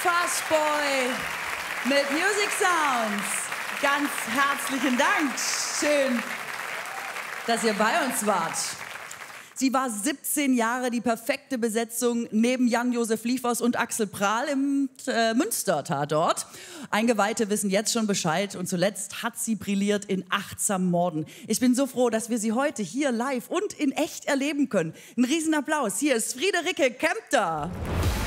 Fuzzboy mit Music Sounds. Ganz herzlichen Dank. Schön, dass ihr bei uns wart. Sie war 17 Jahre die perfekte Besetzung neben Jan-Josef Liefers und Axel Prahl im Münster-Tatort. Eingeweihte wissen jetzt schon Bescheid und zuletzt hat sie brilliert in Achtsam Morden. Ich bin so froh, dass wir sie heute hier live und in echt erleben können. Ein Riesenapplaus. Hier ist Friederike Kempter.